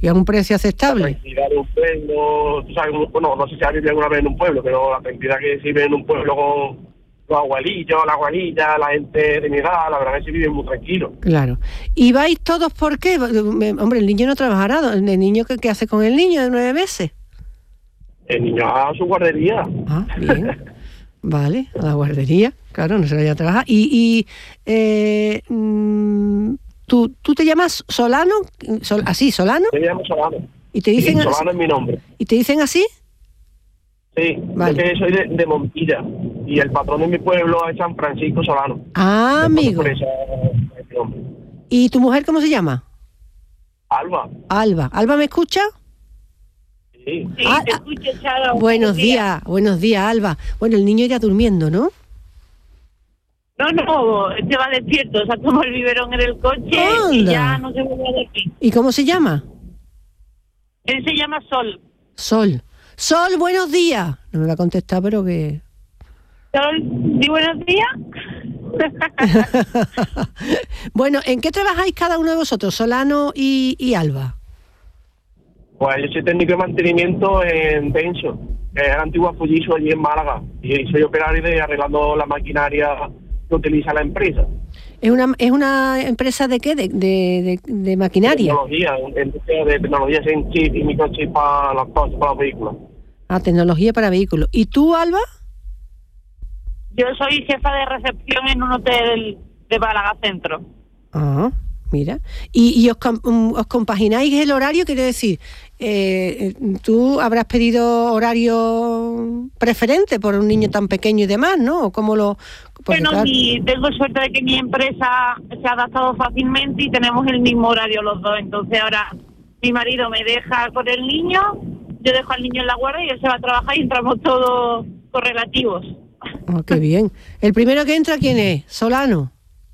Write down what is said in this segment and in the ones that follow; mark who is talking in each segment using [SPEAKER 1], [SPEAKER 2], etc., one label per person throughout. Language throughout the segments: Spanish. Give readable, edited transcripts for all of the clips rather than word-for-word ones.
[SPEAKER 1] Y a un precio aceptable.
[SPEAKER 2] La tranquilidad de un pueblo, tú sabes, bueno, no sé si has vivido alguna vez en un pueblo, pero la tranquilidad que se vive en un pueblo con los abuelillos, la abuelilla, la gente de mi edad, la verdad que se vive muy tranquilo.
[SPEAKER 1] Claro. ¿Y vais todos por qué? Hombre, el niño no trabajará. ¿El niño qué hace con el niño de 9 meses? El
[SPEAKER 2] niño a su guardería.
[SPEAKER 1] Ah, bien. Vale, a la guardería. Claro, no se vaya a trabajar. ¿Tú te llamas Solano? ¿Así, Solano?
[SPEAKER 2] Yo me llamo Solano.
[SPEAKER 1] ¿Y te dicen
[SPEAKER 2] sí, Solano es mi nombre.
[SPEAKER 1] ¿Y te dicen así?
[SPEAKER 2] Sí,
[SPEAKER 1] vale.
[SPEAKER 2] Yo soy de Montilla y el patrón de mi pueblo es San Francisco Solano.
[SPEAKER 1] Ah, amigo.
[SPEAKER 2] Por eso es mi nombre.
[SPEAKER 1] ¿Y tu mujer cómo se llama?
[SPEAKER 2] Alba.
[SPEAKER 1] ¿Alba me escucha?
[SPEAKER 2] Sí,
[SPEAKER 3] te escucho, Charo.
[SPEAKER 1] Buenos días, Alba. Bueno, el niño irá durmiendo, ¿no?
[SPEAKER 3] No, se va despierto, o sea, tomó el biberón en el coche.
[SPEAKER 1] ¡Anda!
[SPEAKER 3] Y ya no se vuelve a dormir.
[SPEAKER 1] ¿Y cómo se llama?
[SPEAKER 3] Él se llama Sol.
[SPEAKER 1] Sol, buenos días. No me va a contestar, pero que...
[SPEAKER 3] Sol, di buenos días.
[SPEAKER 1] Bueno, ¿en qué trabajáis cada uno de vosotros, Solano y Alba?
[SPEAKER 2] Pues yo soy técnico de mantenimiento en Tenso, que es la antigua Fujitsu allí en Málaga. Y soy operario de arreglando la maquinaria que utiliza la empresa.
[SPEAKER 1] ¿Es una empresa de qué? ¿De maquinaria?
[SPEAKER 2] De tecnologías en chip y microchip para los vehículos.
[SPEAKER 1] Ah, tecnología para vehículos. ¿Y tú, Alba?
[SPEAKER 3] Yo soy jefa de recepción en un hotel de Málaga Centro.
[SPEAKER 1] Ah, mira. ¿Y os compagináis el horario? Quiero decir, tú habrás pedido horario preferente por un niño tan pequeño y demás, ¿no? ¿O cómo lo...?
[SPEAKER 3] Bueno, claro, tengo suerte de que mi empresa se ha adaptado fácilmente y tenemos el mismo horario los dos. Entonces ahora mi marido me deja con el niño, yo dejo al niño en la guardia y él se va a trabajar y entramos todos correlativos.
[SPEAKER 1] Oh, qué bien. ¿El primero que entra quién es? ¿Solano?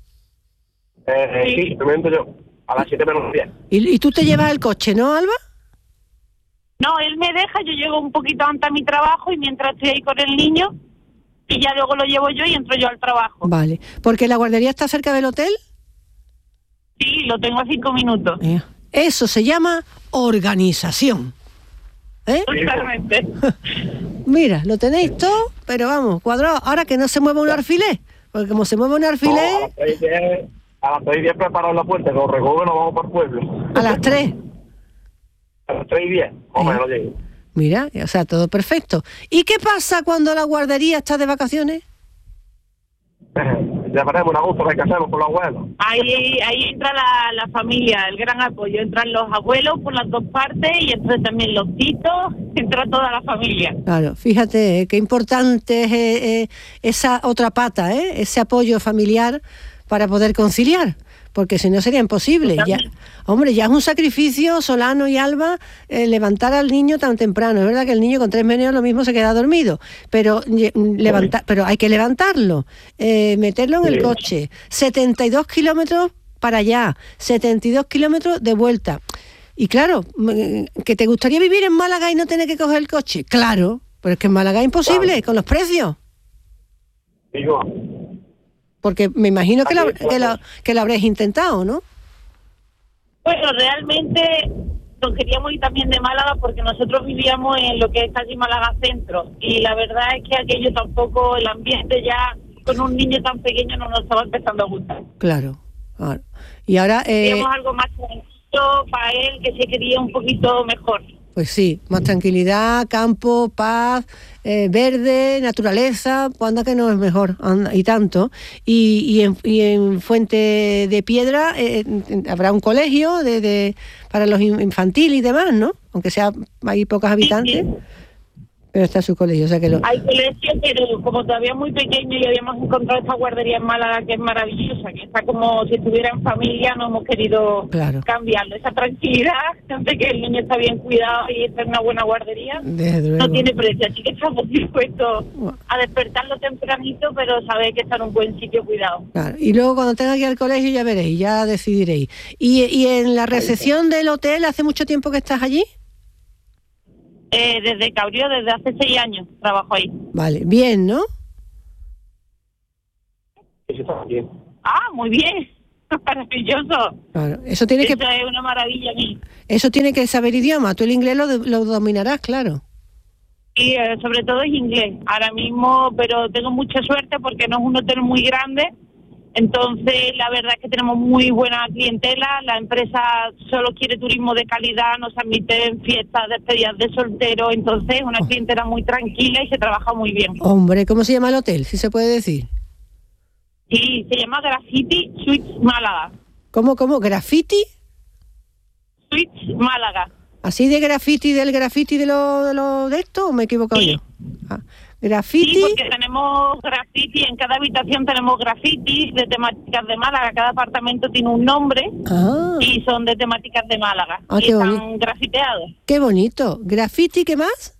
[SPEAKER 2] Sí, me entro yo, a las 7 menos 10.
[SPEAKER 1] ¿Y tú te llevas el coche, no, Alba?
[SPEAKER 3] No, él me deja, yo llego un poquito antes a mi trabajo y mientras estoy ahí con el niño, y ya luego lo llevo yo y entro yo al trabajo.
[SPEAKER 1] Vale, ¿porque la guardería está cerca del hotel?
[SPEAKER 3] Sí, lo tengo a 5 minutos.
[SPEAKER 1] Eso se llama organización.
[SPEAKER 3] Totalmente.
[SPEAKER 1] Mira, lo tenéis todo, pero vamos, cuadrado. Ahora que no se mueva un alfiler, porque como se mueve un alfiler...
[SPEAKER 2] A las 3:10 preparado la puerta, que os recojo, nos vamos para el pueblo.
[SPEAKER 1] ¿A las 3?
[SPEAKER 2] A las 3:10, o menos llego.
[SPEAKER 1] Mira, o sea, todo perfecto. ¿Y qué pasa cuando la guardería está de vacaciones?
[SPEAKER 2] Ya tenemos una gusto que hacemos con los abuelos.
[SPEAKER 3] Ahí entra la familia, el gran apoyo. Entran los abuelos por las dos partes y entran también los titos, entra toda la familia.
[SPEAKER 1] Claro, fíjate qué importante es esa otra pata, ese apoyo familiar para poder conciliar, porque si no sería imposible. Ya es un sacrificio, Solano y Alba, levantar al niño tan temprano. Es verdad que el niño con 3 meses lo mismo se queda dormido, pero pero hay que levantarlo, meterlo en el coche, 72 kilómetros para allá, 72 kilómetros de vuelta. Y claro, ¿que te gustaría vivir en Málaga y no tener que coger el coche? Claro, pero es que en Málaga es imposible, con los precios.
[SPEAKER 2] Digo...
[SPEAKER 1] Porque me imagino que lo habréis intentado, ¿no?
[SPEAKER 3] Bueno, realmente nos queríamos ir también de Málaga porque nosotros vivíamos en lo que es casi Málaga Centro. Y la verdad es que aquello tampoco, el ambiente ya con un niño tan pequeño no nos estaba empezando a gustar.
[SPEAKER 1] Claro. Y ahora...
[SPEAKER 3] queríamos algo más tranquilo para él, que se quería un poquito mejor.
[SPEAKER 1] Pues sí, más tranquilidad, campo, paz, verde, naturaleza, pues anda que no es mejor, anda, y tanto. Y en Fuente de Piedra habrá un colegio para los infantiles y demás, ¿no? Aunque hay pocos habitantes. Sí. Pero está su colegio, o sea que
[SPEAKER 3] Hay colegio, pero como todavía es muy pequeño y habíamos encontrado esta guardería en Málaga que es maravillosa, que está como si estuviera en familia, no hemos querido cambiarlo. Esa tranquilidad, de que el niño está bien cuidado y está en una buena guardería, no tiene precio. Así que estamos dispuestos a despertarlo tempranito, pero saber que está en un buen sitio cuidado.
[SPEAKER 1] Claro. Y luego cuando tenga que ir al colegio ya veréis, ya decidiréis. ¿Y en la recepción del hotel hace mucho tiempo que estás allí?
[SPEAKER 3] Desde que abrió, desde hace 6 años trabajo ahí.
[SPEAKER 1] Vale, bien, ¿no?
[SPEAKER 2] Sí, está bien.
[SPEAKER 3] Ah, muy bien. Maravilloso.
[SPEAKER 1] Claro,
[SPEAKER 3] eso es una maravilla.
[SPEAKER 1] Eso tiene que saber idioma. Tú el inglés lo dominarás, claro.
[SPEAKER 3] Y sobre todo es inglés. Ahora mismo, pero tengo mucha suerte porque no es un hotel muy grande. Entonces, la verdad es que tenemos muy buena clientela. La empresa solo quiere turismo de calidad, nos admiten fiestas, despedidas de solteros. Entonces, una clientela muy tranquila y se trabaja muy bien.
[SPEAKER 1] Hombre, ¿cómo se llama el hotel? Si se puede decir.
[SPEAKER 3] Sí, se llama Graffiti Suites Málaga.
[SPEAKER 1] ¿Cómo? ¿Graffiti?
[SPEAKER 3] Suites Málaga.
[SPEAKER 1] ¿Así de graffiti, del graffiti de esto o me he equivocado yo? Graffiti.
[SPEAKER 3] Sí, porque tenemos graffiti, en cada habitación tenemos graffiti de temáticas de Málaga, cada apartamento tiene un nombre y son de temáticas de Málaga y están grafiteados.
[SPEAKER 1] ¡Qué bonito! ¿Graffiti qué más?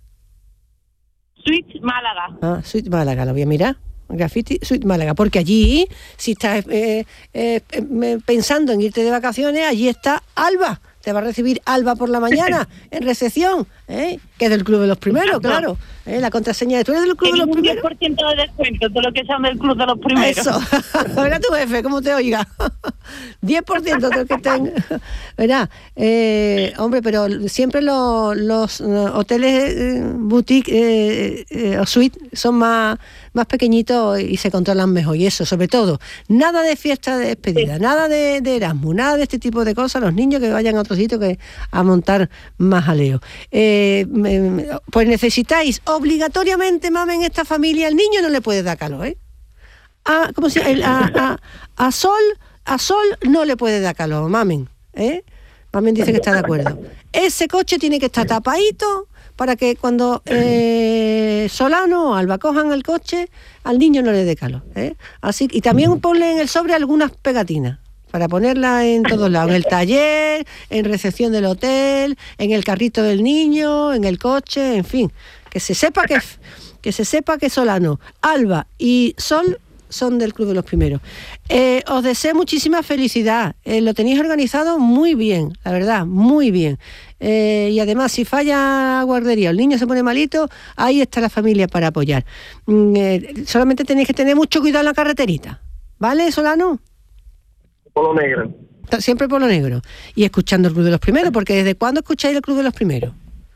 [SPEAKER 3] Suite Málaga.
[SPEAKER 1] Suite Málaga, lo voy a mirar. Graffiti Suite Málaga, porque allí, si estás pensando en irte de vacaciones, allí está Alba. Te va a recibir Alba por la mañana en recepción, que es del Club de los Primeros, claro. La contraseña de tú eres del Club de los Primeros.
[SPEAKER 3] Un 10% de descuento, todo lo que sean del Club de los Primeros.
[SPEAKER 1] Eso. Verá tu jefe, cómo te oiga. 10% de lo que tenga. Verá, hombre, pero siempre los hoteles boutique o suite son más pequeñitos y se controlan mejor. Y eso, sobre todo, nada de fiesta de despedida, nada de Erasmus, nada de este tipo de cosas. Los niños que vayan a otro sitio que a montar más jaleo. Pues necesitáis obligatoriamente, mami, en esta familia, el niño no le puede dar calor, ¿eh? ¿Cómo se llama? A Sol no le puede dar calor, mamen, ¿eh? Mamen dice que está de acuerdo. Ese coche tiene que estar tapadito para que cuando Solano o Alba cojan el coche, al niño no le dé calor, ¿eh? Así, y también ponle en el sobre algunas pegatinas para ponerla en todos lados, en el taller, en recepción del hotel, en el carrito del niño, en el coche, en fin, que se sepa que Solano, Alba y Sol son del Club de los Primeros. Os deseo muchísima felicidad. Lo tenéis organizado muy bien, la verdad, muy bien. Y además, si falla guardería, el niño se pone malito, ahí está la familia para apoyar. Solamente tenéis que tener mucho cuidado en la carreterita, ¿vale, Solano?
[SPEAKER 2] Polo negro.
[SPEAKER 1] Siempre Polo negro. Y escuchando el Club de los Primeros, porque ¿desde cuándo escucháis el Club de los Primeros?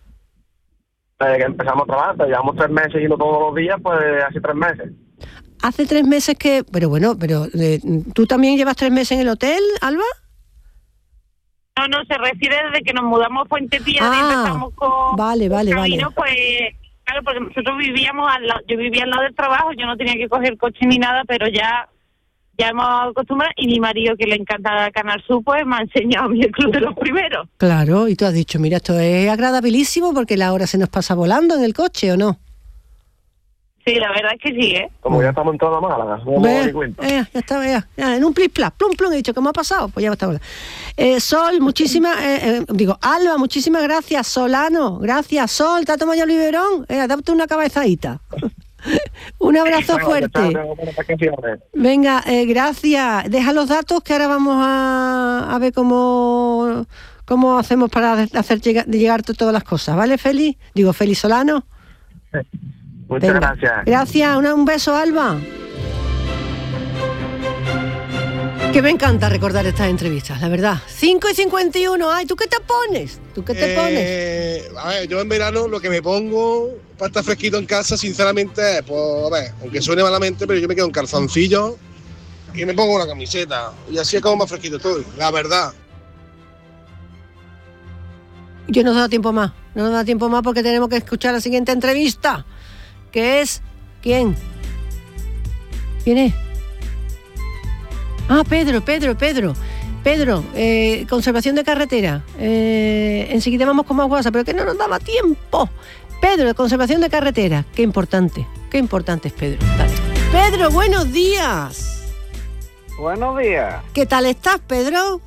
[SPEAKER 2] Que empezamos a trabajar, llevamos 3 meses yendo todos los días, pues hace 3 meses.
[SPEAKER 1] Hace 3 meses que... Pero ¿tú también llevas 3 meses en el hotel, Alba?
[SPEAKER 3] No, se refiere desde que nos mudamos a Fuente Piedra y empezamos con...
[SPEAKER 1] Vale.
[SPEAKER 3] Pues, claro, porque nosotros vivíamos yo vivía al lado del trabajo, yo no tenía que coger coche ni nada, pero ya hemos acostumbrado, y mi marido, que le encanta Canal Sur, pues me ha enseñado a mí el Club de los Primeros.
[SPEAKER 1] Claro, y tú has dicho, mira, esto es agradabilísimo porque la hora se nos pasa volando en el coche, ¿o no?
[SPEAKER 3] Sí, la verdad es que sí, ¿eh?
[SPEAKER 2] Como ya estamos en toda Málaga, no me doy cuenta.
[SPEAKER 1] Ya está, en un plis-plas, plum, he dicho, ¿cómo ha pasado? Pues ya está. Sol, Alba, muchísimas gracias. Solano, gracias. Sol, ¿te has tomado ya el biberón? Date una cabezadita. Un abrazo fuerte. Venga, gracias. Deja los datos que ahora vamos a ver cómo hacemos para hacer llegar todas las cosas, ¿vale, Feli? Feli Solano.
[SPEAKER 2] Muchas gracias.
[SPEAKER 1] Gracias, un beso, Alba. Que me encanta recordar estas entrevistas, la verdad. 5:51, ay, ¿tú qué te pones?
[SPEAKER 4] A ver, yo en verano lo que me pongo para estar fresquito en casa, sinceramente, pues, a ver, aunque suene malamente, pero yo me quedo en calzoncillos y me pongo una camiseta. Y así es como más fresquito estoy, la verdad.
[SPEAKER 1] Yo no nos da tiempo más porque tenemos que escuchar la siguiente entrevista. ¿Qué es? ¿Quién es? Pedro, conservación de carretera. Enseguida vamos con más WhatsApp, pero que no nos daba tiempo. Pedro, conservación de carretera. Qué importante es Pedro. Dale. Pedro, buenos días.
[SPEAKER 5] Buenos días.
[SPEAKER 1] ¿Qué tal estás, Pedro?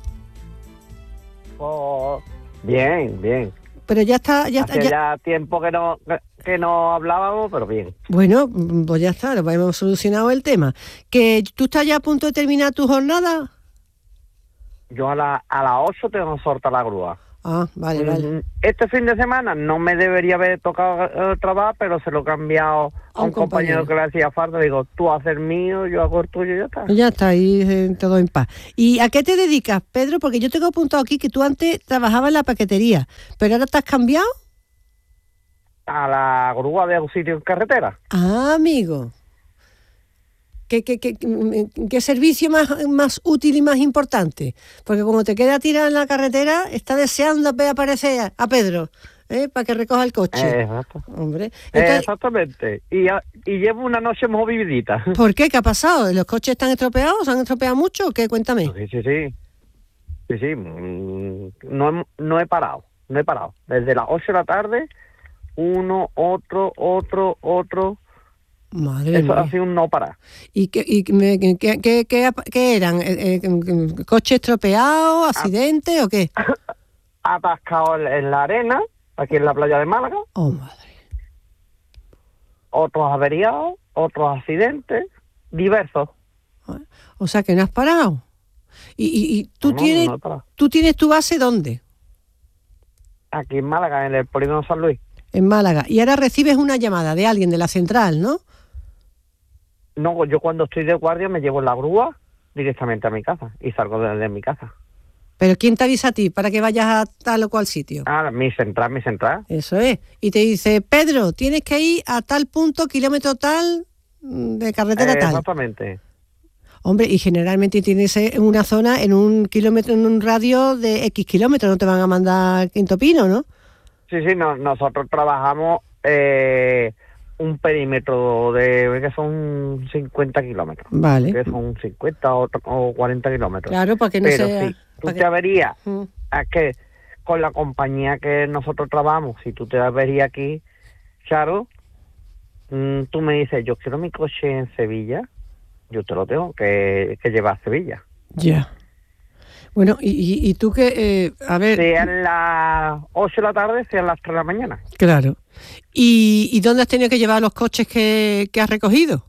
[SPEAKER 5] Oh, bien.
[SPEAKER 1] Pero ya está.
[SPEAKER 5] Ya tiempo que no hablábamos, pero bien.
[SPEAKER 1] Bueno, pues ya está, lo hemos solucionado el tema. ¿Que tú estás ya a punto de terminar tu jornada?
[SPEAKER 5] Yo a las 8 tengo que soltar la grúa.
[SPEAKER 1] Vale.
[SPEAKER 5] Este fin de semana no me debería haber tocado trabajar, pero se lo he cambiado a un compañero que le hacía falta. Digo, tú haces el mío, yo hago el tuyo y ya está.
[SPEAKER 1] Ya está, ahí todo en paz. ¿Y a qué te dedicas, Pedro? Porque yo tengo apuntado aquí que tú antes trabajabas en la paquetería, pero ahora te has cambiado.
[SPEAKER 5] A la grúa de auxilio en carretera.
[SPEAKER 1] Amigo. ¿Qué servicio más útil y más importante? Porque como te queda tirado en la carretera, está deseando ver aparecer a Pedro, para que recoja el coche.
[SPEAKER 5] Exacto.
[SPEAKER 1] Hombre. Entonces,
[SPEAKER 5] exactamente. Y llevo una noche movidita.
[SPEAKER 1] ¿Por qué? ¿Qué ha pasado? ¿Los coches están estropeados? ¿Se han estropeado mucho o qué? Cuéntame.
[SPEAKER 5] Sí. No he parado. Desde las 8 de la tarde, uno, otro.
[SPEAKER 1] Madre
[SPEAKER 5] Eso
[SPEAKER 1] mía.
[SPEAKER 5] ha sido un no parar.
[SPEAKER 1] ¿Y qué eran? ¿Coche estropeado, accidente o qué?
[SPEAKER 5] Atascado en la arena, aquí en la playa de Málaga.
[SPEAKER 1] Oh, madre.
[SPEAKER 5] Otros averiados, otros accidentes, diversos.
[SPEAKER 1] O sea que no has parado. ¿Y tú
[SPEAKER 5] No he parado.
[SPEAKER 1] tú tienes tu base dónde?
[SPEAKER 5] Aquí en Málaga, en el polígono San Luis.
[SPEAKER 1] En Málaga. Y ahora recibes una llamada de alguien de la central, ¿no?
[SPEAKER 5] No, yo cuando estoy de guardia me llevo la grúa directamente a mi casa y salgo de mi casa.
[SPEAKER 1] ¿Pero quién te avisa a ti para que vayas a tal o cual sitio?
[SPEAKER 5] Mi central.
[SPEAKER 1] Eso es. Y te dice, Pedro, tienes que ir a tal punto, kilómetro tal, de carretera tal.
[SPEAKER 5] Exactamente.
[SPEAKER 1] Hombre, y generalmente tienes en una zona, en un kilómetro, en un radio de X kilómetros, no te van a mandar Quinto Pino, ¿no?
[SPEAKER 5] Sí, nosotros trabajamos un perímetro que son 50 kilómetros.
[SPEAKER 1] Vale.
[SPEAKER 5] Que son 50 o 40 kilómetros.
[SPEAKER 1] Claro, para que no
[SPEAKER 5] Pero
[SPEAKER 1] sea...
[SPEAKER 5] si tú te averías, es que con la compañía que nosotros trabajamos, si tú te averías aquí, Charo, tú me dices, yo quiero mi coche en Sevilla, yo te lo tengo que llevar a Sevilla.
[SPEAKER 1] Ya. Bueno, y tú que, a ver...
[SPEAKER 5] Sean las 8 de la tarde, sean las 3 de la mañana.
[SPEAKER 1] Claro. ¿Y dónde has tenido que llevar los coches que has recogido?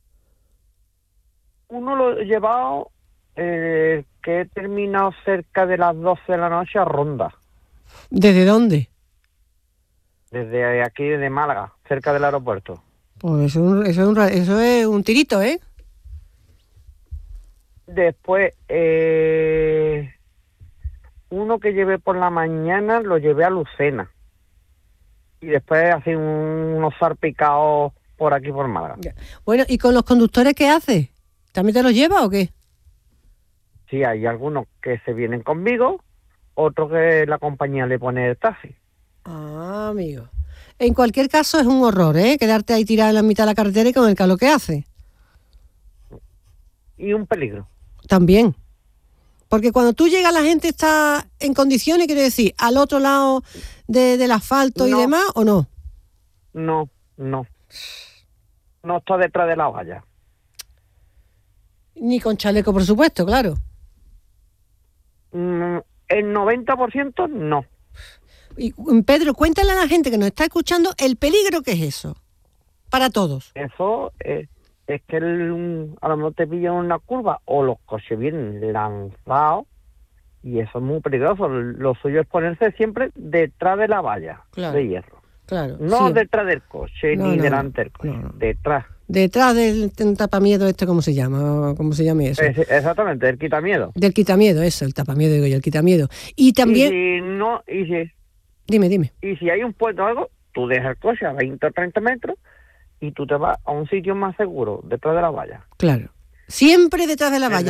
[SPEAKER 5] Uno lo he llevado, que he terminado cerca de las 12 de la noche a Ronda.
[SPEAKER 1] ¿Desde dónde?
[SPEAKER 5] Desde aquí, desde Málaga, cerca del aeropuerto.
[SPEAKER 1] Pues eso es un tirito, ¿eh?
[SPEAKER 5] Después, uno que llevé por la mañana lo llevé a Lucena. Y después hacen unos salpicados por aquí, por Málaga.
[SPEAKER 1] Bueno, ¿y con los conductores qué haces? ¿También te los llevas o qué?
[SPEAKER 5] Sí, hay algunos que se vienen conmigo, otros que la compañía le pone el taxi.
[SPEAKER 1] Amigo. En cualquier caso es un horror, ¿eh? Quedarte ahí tirado en la mitad de la carretera y con el calor que hace.
[SPEAKER 5] Y un peligro.
[SPEAKER 1] También. Porque cuando tú llegas la gente está en condiciones, quiero decir, al otro lado del asfalto y demás, ¿o no?
[SPEAKER 5] No. No está detrás de la valla.
[SPEAKER 1] Ni con chaleco, por supuesto, claro.
[SPEAKER 5] El 90% no.
[SPEAKER 1] Y Pedro, cuéntale a la gente que nos está escuchando el peligro que es eso. Para todos.
[SPEAKER 5] Eso es que a lo mejor te pillan una curva o los coches vienen lanzados y eso es muy peligroso. Lo suyo es ponerse siempre detrás de la valla de hierro.
[SPEAKER 1] Claro.
[SPEAKER 5] No
[SPEAKER 1] sí.
[SPEAKER 5] Detrás del coche ni delante del coche. No. Detrás.
[SPEAKER 1] Detrás del tapamiedo ¿cómo se llama? ¿Cómo se llama eso?
[SPEAKER 5] Exactamente, el quitamiedo.
[SPEAKER 1] Del quitamiedo, eso, el tapamiedo, digo yo, el quitamiedo. Y también... Dime.
[SPEAKER 5] Y si hay un puente o algo, tú dejas el coche a 20 o 30 metros y tú te vas a un sitio más seguro, detrás de la valla.
[SPEAKER 1] Claro. Siempre detrás de la valla.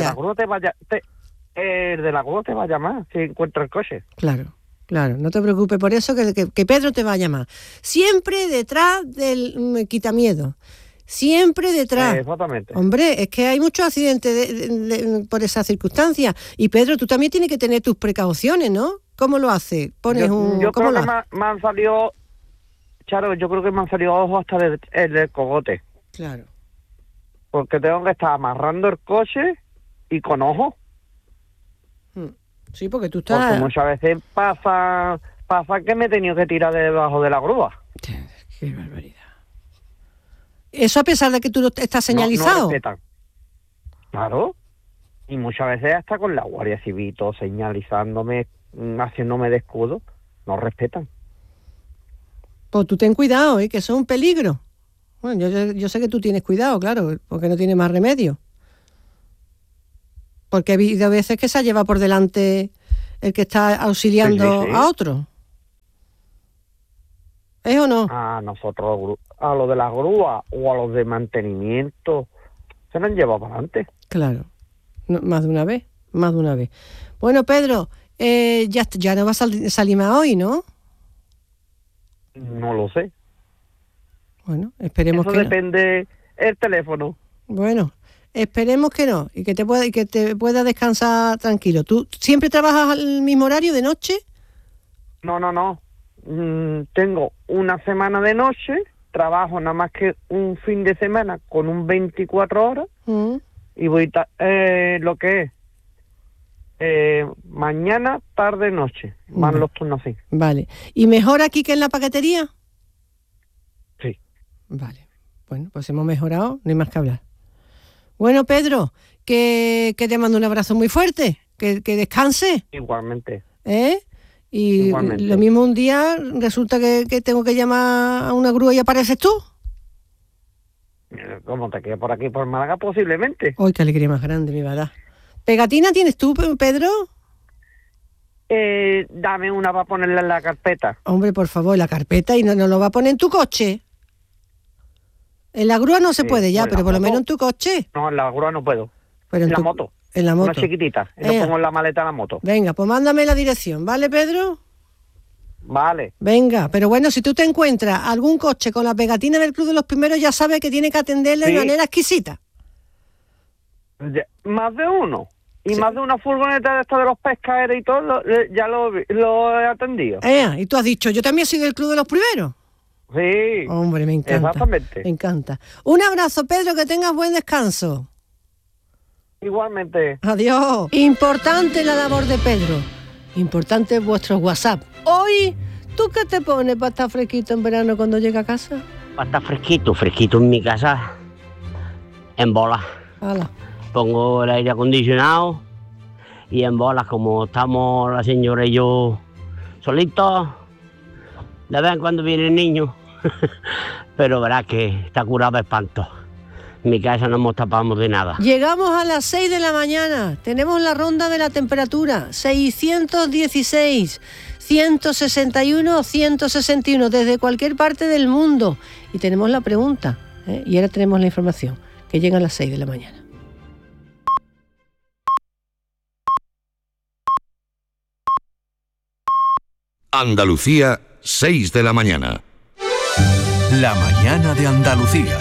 [SPEAKER 5] El de la grúa te va a llamar si encuentra el coche.
[SPEAKER 1] Claro, no te preocupes por eso, que Pedro te va a llamar. Siempre detrás del quitamiedo. Siempre detrás.
[SPEAKER 5] Exactamente.
[SPEAKER 1] Hombre, es que hay muchos accidentes por esas circunstancias. Y Pedro, tú también tienes que tener tus precauciones, ¿no? ¿Cómo lo haces?
[SPEAKER 5] Yo creo que me han salido, Charo, yo creo que me han salido ojos hasta el cogote.
[SPEAKER 1] Claro.
[SPEAKER 5] Porque tengo que estar amarrando el coche y con ojos.
[SPEAKER 1] Sí, porque tú estás...
[SPEAKER 5] Porque muchas veces pasa que me he tenido que tirar debajo de la grúa.
[SPEAKER 1] Qué barbaridad. Eso a pesar de que tú estás señalizado.
[SPEAKER 5] No respetan. Claro. Y muchas veces hasta con la Guardia Civil todo señalizándome haciéndome de escudo, no respetan.
[SPEAKER 1] Pues tú ten cuidado, que eso es un peligro. Bueno, yo sé que tú tienes cuidado, claro, porque no tienes más remedio. Porque ha habido veces que se ha llevado por delante el que está auxiliando a otro. ¿Es o no?
[SPEAKER 5] A nosotros, a los de la grúa o a los de mantenimiento, se nos han llevado para adelante.
[SPEAKER 1] Claro, no, más de una vez. Bueno, Pedro, ya no vas a salir más hoy, ¿no?
[SPEAKER 5] No lo sé.
[SPEAKER 1] Bueno, esperemos
[SPEAKER 5] que no. Eso depende el teléfono.
[SPEAKER 1] Bueno, esperemos que no, y que te pueda descansar tranquilo. ¿Tú siempre trabajas al mismo horario de noche?
[SPEAKER 5] No. Tengo una semana de noche, trabajo nada más que un fin de semana con un 24 horas y voy lo que es mañana, tarde, noche. Van los turnos así.
[SPEAKER 1] Vale. ¿Y mejor aquí que en la paquetería?
[SPEAKER 5] Sí.
[SPEAKER 1] Vale. Bueno, pues hemos mejorado, no hay más que hablar. Bueno, Pedro, que te mando un abrazo muy fuerte, que descanse.
[SPEAKER 5] Igualmente.
[SPEAKER 1] Y igualmente. Lo mismo un día resulta que tengo que llamar a una grúa y apareces tú.
[SPEAKER 5] ¿Cómo te quedas por aquí, por Málaga? Posiblemente.
[SPEAKER 1] ¡Ay, qué alegría más grande me va a dar! ¿Pegatina tienes tú, Pedro?
[SPEAKER 5] Dame una para ponerla en la carpeta.
[SPEAKER 1] Hombre, por favor, la carpeta, y no lo va a poner en tu coche. En la grúa no se puede ya, pero por lo menos en tu coche.
[SPEAKER 5] No, en la grúa no puedo.
[SPEAKER 1] Pero
[SPEAKER 5] en la moto.
[SPEAKER 1] En la moto.
[SPEAKER 5] Una chiquitita. Lo pongo en la maleta de la moto.
[SPEAKER 1] Venga, pues mándame la dirección, ¿vale, Pedro?
[SPEAKER 5] Vale.
[SPEAKER 1] Venga, pero bueno, si tú te encuentras algún coche con la pegatina del Club de los Primeros, ya sabes que tiene que atenderle de manera exquisita.
[SPEAKER 5] Más de uno. Y más de una furgoneta de esta de los pescaderos y todo, ya lo he atendido.
[SPEAKER 1] Y tú has dicho, yo también soy del Club de los Primeros.
[SPEAKER 5] Sí.
[SPEAKER 1] Hombre, me encanta.
[SPEAKER 5] Exactamente.
[SPEAKER 1] Me encanta. Un abrazo, Pedro, que tengas buen descanso.
[SPEAKER 5] Igualmente.
[SPEAKER 1] Adiós. Importante la labor de Pedro. Importante vuestros WhatsApp. Hoy, ¿tú qué te pones para estar fresquito en verano cuando llega a casa?
[SPEAKER 6] Para estar fresquito en mi casa, en bolas.
[SPEAKER 1] ¡Hala!
[SPEAKER 6] Pongo el aire acondicionado y en bolas, como estamos la señora y yo solitos, de vez en cuando viene el niño, pero verás que está curado de espanto. En mi casa no nos tapamos de nada.
[SPEAKER 1] Llegamos a las 6 de la mañana, tenemos la ronda de la temperatura, 616, 161, 161, desde cualquier parte del mundo. Y tenemos la pregunta, y ahora tenemos la información, que llega a las 6 de la mañana.
[SPEAKER 7] Andalucía, 6 de la mañana.
[SPEAKER 8] La mañana de Andalucía.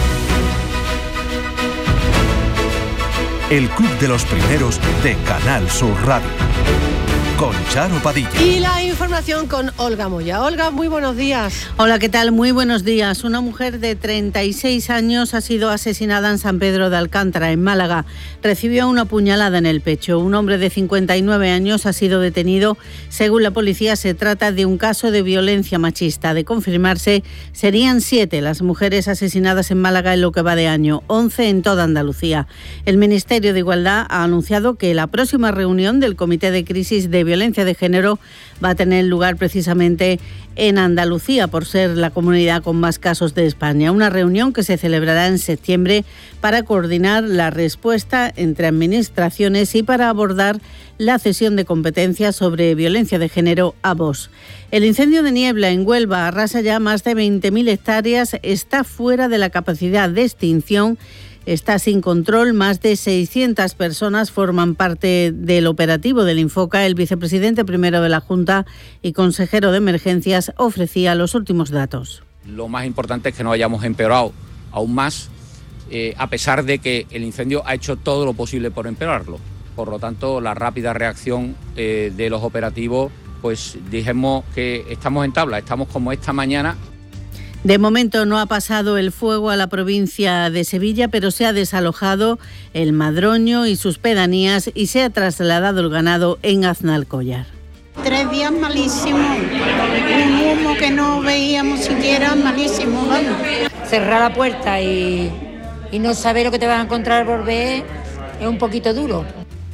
[SPEAKER 8] El Club de los Primeros de Canal Sur Radio. Con Charo Padilla.
[SPEAKER 1] Y la información con Olga Moya. Olga, muy buenos días.
[SPEAKER 9] Hola, ¿qué tal? Muy buenos días. Una mujer de 36 años ha sido asesinada en San Pedro de Alcántara, en Málaga. Recibió una puñalada en el pecho. Un hombre de 59 años ha sido detenido. Según la policía, se trata de un caso de violencia machista. De confirmarse, serían 7 las mujeres asesinadas en Málaga en lo que va de año, 11 en toda Andalucía. El Ministerio de Igualdad ha anunciado que la próxima reunión del Comité de Crisis de Violencia de Género va a tener lugar precisamente en Andalucía, por ser la comunidad con más casos de España. Una reunión que se celebrará en septiembre para coordinar la respuesta entre administraciones y para abordar la cesión de competencias sobre violencia de género a Vox. El incendio de niebla en Huelva arrasa ya más de 20.000 hectáreas, está fuera de la capacidad de extinción. Está sin control, más de 600 personas forman parte del operativo del Infoca. El vicepresidente primero de la Junta y consejero de Emergencias ofrecía los últimos datos.
[SPEAKER 10] Lo más importante es que no hayamos empeorado aún más, a pesar de que el incendio ha hecho todo lo posible por empeorarlo. Por lo tanto, la rápida reacción de los operativos, pues dijimos que estamos en tabla, estamos como esta mañana.
[SPEAKER 9] De momento no ha pasado el fuego a la provincia de Sevilla, pero se ha desalojado el Madroño y sus pedanías y se ha trasladado el ganado en Aznalcóllar.
[SPEAKER 11] 3 días malísimos, un humo que no veíamos siquiera, malísimo, vamos.
[SPEAKER 12] Cerrar la puerta y no saber lo que te vas a encontrar al volver es un poquito duro.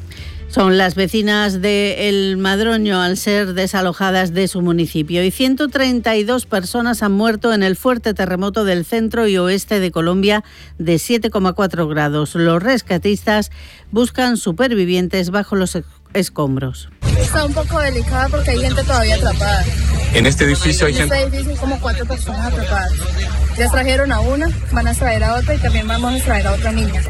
[SPEAKER 9] Son las vecinas de El Madroño al ser desalojadas de su municipio. Y 132 personas han muerto en el fuerte terremoto del centro y oeste de Colombia de 7,4 grados. Los rescatistas buscan supervivientes bajo los escombros.
[SPEAKER 13] Está un poco delicada porque hay gente todavía atrapada.
[SPEAKER 14] En este edificio hay gente.
[SPEAKER 13] En este edificio hay como 4 personas atrapadas. Ya trajeron a una, van a traer a otra y también vamos a traer a otra niña.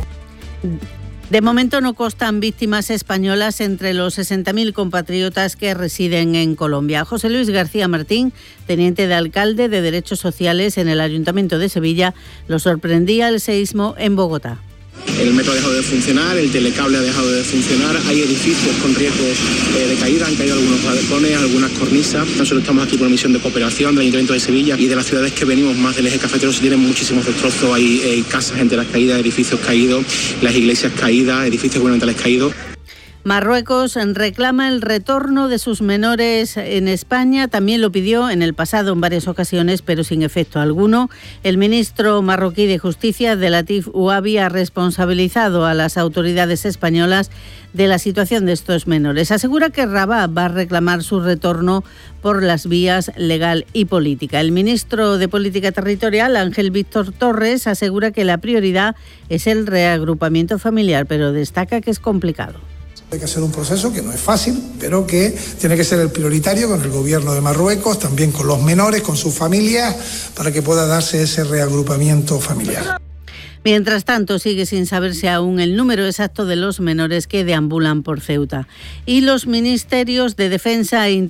[SPEAKER 9] De momento no constan víctimas españolas entre los 60.000 compatriotas que residen en Colombia. José Luis García Martín, teniente de alcalde de Derechos Sociales en el Ayuntamiento de Sevilla, lo sorprendía el seísmo en Bogotá.
[SPEAKER 15] El metro ha dejado de funcionar, el telecable ha dejado de funcionar, hay edificios con riesgo de caída, han caído algunos balcones, algunas cornisas. Nosotros estamos aquí por una misión de cooperación del Ayuntamiento de Sevilla y de las ciudades que venimos más del eje cafetero se tienen muchísimos destrozos, hay casas enteras caídas, edificios caídos, las iglesias caídas, edificios gubernamentales caídos.
[SPEAKER 9] Marruecos reclama el retorno de sus menores en España. También lo pidió en el pasado en varias ocasiones, pero sin efecto alguno. El ministro marroquí de Justicia, Abdelatif Ouabi, ha responsabilizado a las autoridades españolas de la situación de estos menores. Asegura que Rabat va a reclamar su retorno por las vías legal y política. El ministro de Política Territorial, Ángel Víctor Torres, asegura que la prioridad es el reagrupamiento familiar, pero destaca que es complicado.
[SPEAKER 16] Hay que hacer un proceso que no es fácil, pero que tiene que ser el prioritario con el gobierno de Marruecos, también con los menores, con sus familias, para que pueda darse ese reagrupamiento familiar.
[SPEAKER 9] Mientras tanto, sigue sin saberse aún el número exacto de los menores que deambulan por Ceuta. Y los ministerios de Defensa e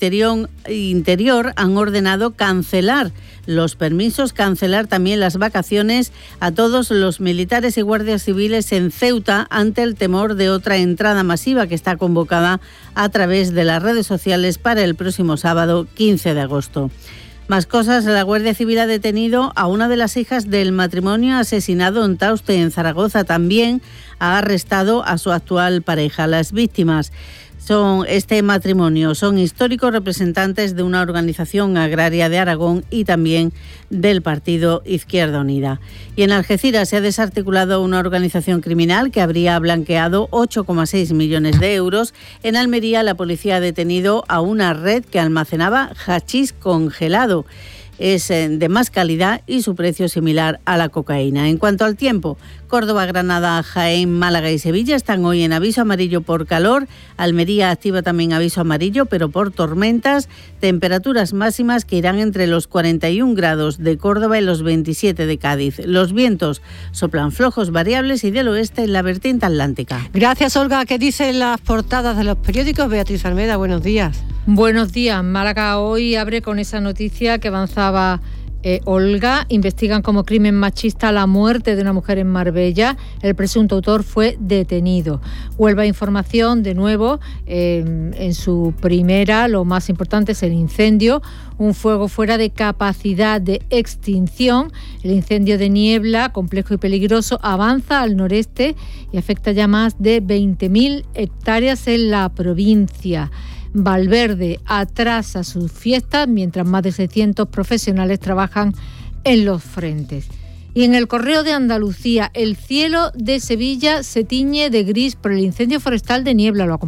[SPEAKER 9] Interior han ordenado cancelar los permisos, cancelar también las vacaciones a todos los militares y guardias civiles en Ceuta ante el temor de otra entrada masiva que está convocada a través de las redes sociales para el próximo sábado 15 de agosto. Más cosas, la Guardia Civil ha detenido a una de las hijas del matrimonio asesinado en Tauste, en Zaragoza. También ha arrestado a su actual pareja. Las víctimas este matrimonio son históricos representantes de una organización agraria de Aragón y también del partido Izquierda Unida. Y en Algeciras se ha desarticulado una organización criminal que habría blanqueado 8,6 millones de euros. En Almería la policía ha detenido a una red que almacenaba hachís congelado. Es de más calidad y su precio similar a la cocaína. En cuanto al tiempo, Córdoba, Granada, Jaén, Málaga y Sevilla están hoy en aviso amarillo por calor. Almería activa también aviso amarillo, pero por tormentas. Temperaturas máximas que irán entre los 41 grados de Córdoba y los 27 de Cádiz. Los vientos soplan flojos variables y del oeste en la vertiente atlántica.
[SPEAKER 1] Gracias, Olga. ¿Qué dicen las portadas de los periódicos? Beatriz Almeda, buenos días.
[SPEAKER 17] Buenos días. Málaga hoy abre con esa noticia que avanzaba Olga. Investigan como crimen machista la muerte de una mujer en Marbella. El presunto autor fue detenido. Huelva Información, de nuevo, en su primera, lo más importante es el incendio. Un fuego fuera de capacidad de extinción. El incendio de Niebla, complejo y peligroso, avanza al noreste y afecta ya más de 20.000 hectáreas en la provincia. Valverde atrasa sus fiestas mientras más de 600 profesionales trabajan en los frentes. Y en el Correo de Andalucía, el cielo de Sevilla se tiñe de gris por el incendio forestal de Niebla. Lo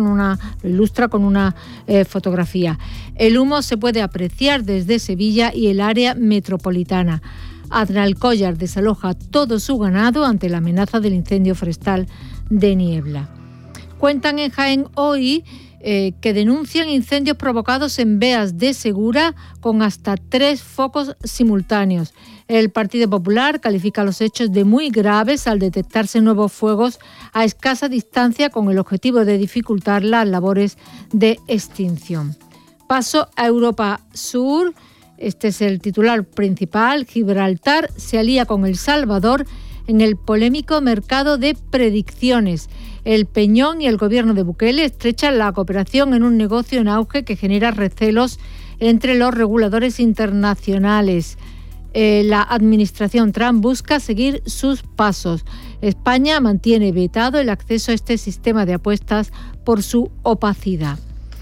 [SPEAKER 17] ilustra con una fotografía. El humo se puede apreciar desde Sevilla y el área metropolitana. Aznalcóllar desaloja todo su ganado ante la amenaza del incendio forestal de Niebla. Cuentan en Jaén hoy que denuncian incendios provocados en Beas de Segura con hasta 3 focos simultáneos. El Partido Popular califica los hechos de muy graves al detectarse nuevos fuegos a escasa distancia con el objetivo de dificultar las labores de extinción. Paso a Europa Sur. Este es el titular principal. Gibraltar se alía con El Salvador en el polémico mercado de predicciones. El Peñón y el gobierno de Bukele estrechan la cooperación en un negocio en auge que genera recelos entre los reguladores internacionales. La administración Trump busca seguir sus pasos. España mantiene vetado el acceso a este sistema de apuestas por su opacidad.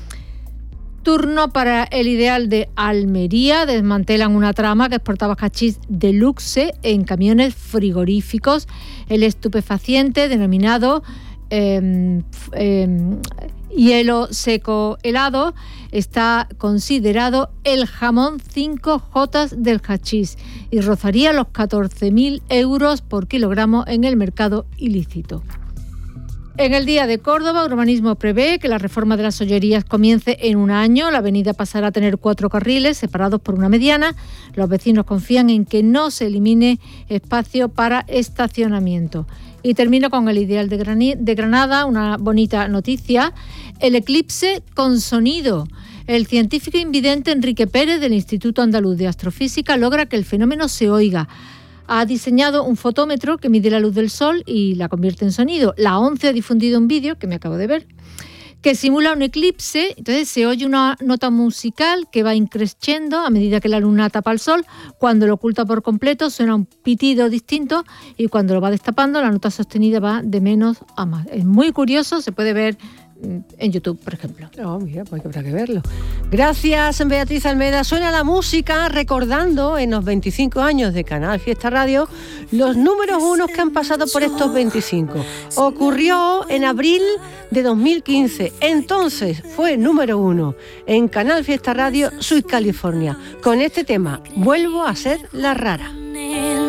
[SPEAKER 17] Turno para el Ideal de Almería. Desmantelan una trama que exportaba hachís de luxe en camiones frigoríficos. El estupefaciente, denominado hielo seco helado, está considerado el jamón 5J del hachís y rozaría los 14.000 euros por kilogramo en el mercado ilícito. En el Día de Córdoba, Urbanismo prevé que la reforma de las ollerías comience en un año. La avenida pasará a tener 4 carriles separados por una mediana. Los vecinos confían en que no se elimine espacio para estacionamiento. Y termino con el Ideal de Granada, una bonita noticia. El eclipse con sonido. El científico invidente Enrique Pérez del Instituto Andaluz de Astrofísica logra que el fenómeno se oiga. Ha diseñado un fotómetro que mide la luz del sol y la convierte en sonido. La ONCE ha difundido un vídeo, que me acabo de ver, que simula un eclipse. Entonces se oye una nota musical que va increciendo a medida que la luna tapa el sol. Cuando lo oculta por completo suena un pitido distinto y cuando lo va destapando la nota sostenida va de menos a más. Es muy curioso, se puede ver en YouTube, por ejemplo.
[SPEAKER 1] Mira, pues habrá que verlo. Gracias, Beatriz Almeda. Suena la música recordando en los 25 años de Canal Fiesta Radio los números 1 que han pasado por estos 25. Ocurrió en abril de 2015. Entonces fue número 1 en Canal Fiesta Radio Sweet California con este tema, Vuelvo a ser la rara.